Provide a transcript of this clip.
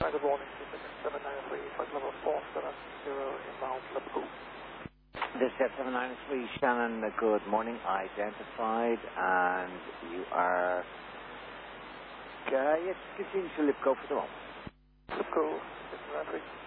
Good morning, 793, flight level 470 inbound Liverpool. This is 793, Shannon, good morning, identified, and you are, yes, continue to Lipco for the moment. Liverpool, 793.